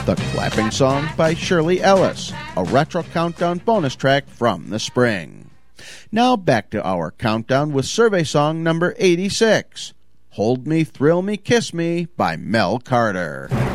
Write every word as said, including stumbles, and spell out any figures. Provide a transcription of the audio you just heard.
The Clapping Song by Shirley Ellis, a retro countdown bonus track from the spring. Now back to our countdown with survey song number eighty-six, Hold Me, Thrill Me, Kiss Me by Mel Carter.